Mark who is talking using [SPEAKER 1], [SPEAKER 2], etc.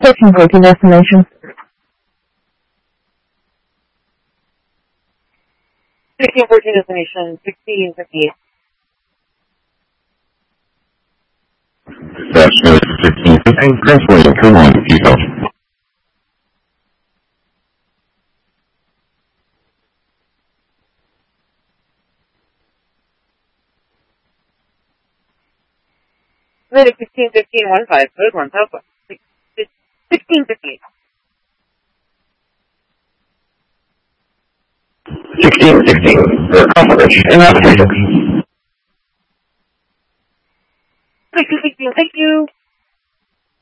[SPEAKER 1] 1314 destination.
[SPEAKER 2] 1614 destination, 1658.
[SPEAKER 3] That's 1615, translating to one details.
[SPEAKER 2] Minute 161515, good one, Southwest. 1658.
[SPEAKER 3] 1616, for confirmation and application.
[SPEAKER 2] 1616, thank you.